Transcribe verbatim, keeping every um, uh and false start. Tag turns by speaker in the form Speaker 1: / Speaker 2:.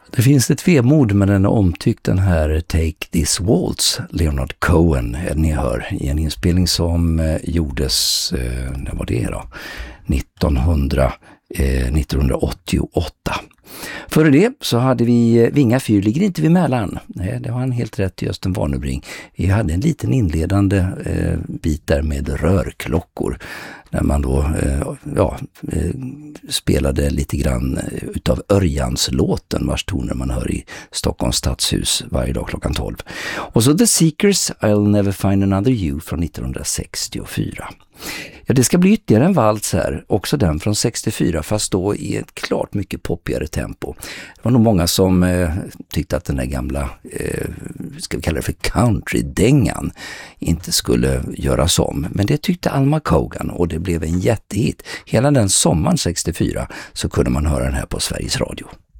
Speaker 1: Det finns ett vemod, men den är omtyckt, den här Take This Waltz, Leonard Cohen, ni hör, i en inspelning som eh, gjordes, eh, när var det då? nittonhundra, eh, nittonhundraåttioåtta. Före det så hade vi Vinga fyr ligger inte vid Mälaren. Nej, det var han helt rätt i, Östen Warnerbring. Vi hade en liten inledande eh, bit där med rörklockor. När man då eh, ja, eh, spelade lite grann utav Örjanslåten, vars toner man hör i Stockholms stadshus varje dag klockan tolv. Och så The Seekers, I'll Never Find Another You från nittonhundrasextiofyra. Ja, det ska bli ytterligare en vals här, också den från sextiofyra, fast då i ett klart mycket poppigare tempo. Det var nog många som eh, tyckte att den där gamla, eh, ska vi kalla det för country-dängan, inte skulle göras om. Men det tyckte Alma Cogan, och det blev en jättehit. Hela den sommaren sextiofyra så kunde man höra den här på Sveriges Radio.